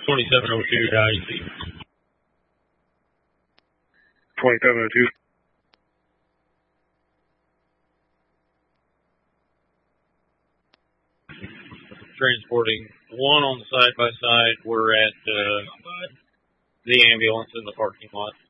2702 IEC. 2702. Transporting one on the side-by-side. We're at the ambulance in the parking lot.